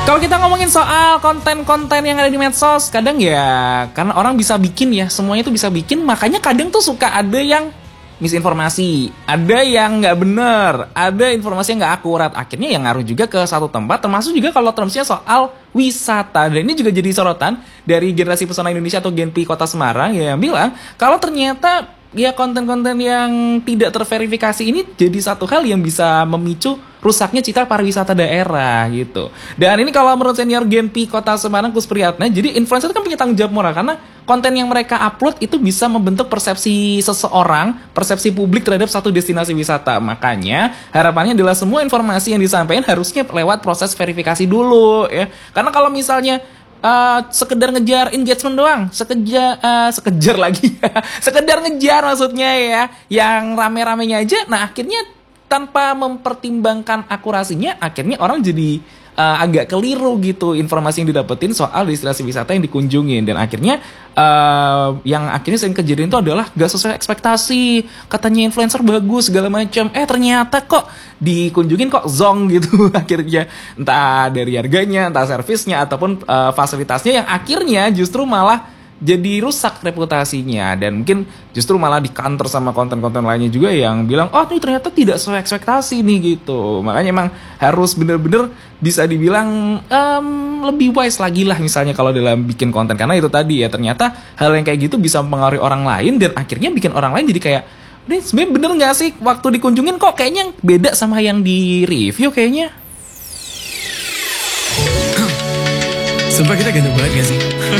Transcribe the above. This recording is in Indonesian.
Kalau kita ngomongin soal konten-konten yang ada di medsos, kadang ya karena orang bisa bikin ya, semuanya tuh bisa bikin, makanya kadang tuh suka ada yang misinformasi, ada yang nggak bener, ada informasi yang nggak akurat, akhirnya yang ngaruh juga ke satu tempat, termasuk juga kalau termsnya soal wisata. Dan ini juga jadi sorotan dari Generasi Pesona Indonesia atau Genpi Kota Semarang yang bilang kalau ternyata ya konten-konten yang tidak terverifikasi ini jadi satu hal yang bisa memicu rusaknya citra pariwisata daerah gitu. Dan ini kalau menurut senior Genpi Kota Semarang Kus Priyatna, jadi influencer itu kan punya tanggung jawab moral karena konten yang mereka upload itu bisa membentuk persepsi seseorang, persepsi publik terhadap satu destinasi wisata. Makanya harapannya adalah semua informasi yang disampaikan harusnya lewat proses verifikasi dulu ya. Karena kalau misalnya sekedar ngejar engagement doang, sekejar lagi sekedar ngejar maksudnya ya, yang rame-ramenya aja, nah akhirnya tanpa mempertimbangkan akurasinya, akhirnya orang jadi agak keliru gitu informasi yang didapetin soal destinasi wisata yang dikunjungin. Dan akhirnya yang akhirnya sering kejadian itu adalah gak sesuai ekspektasi, katanya influencer bagus segala macam, ternyata kok dikunjungin kok zong gitu akhirnya, entah dari harganya, entah servisnya ataupun fasilitasnya, yang akhirnya justru malah jadi rusak reputasinya. Dan mungkin justru malah di counter sama konten-konten lainnya juga yang bilang, oh ini ternyata tidak sesuai ekspektasi nih gitu. Makanya emang harus bener-bener bisa dibilang lebih wise lagi lah misalnya kalau dalam bikin konten. Karena itu tadi ya, ternyata hal yang kayak gitu bisa mempengaruhi orang lain, dan akhirnya bikin orang lain jadi kayak, ini sebenarnya bener gak sih waktu dikunjungin kok kayaknya beda sama yang di review kayaknya. Sumpah kita ganteng banget gak sih?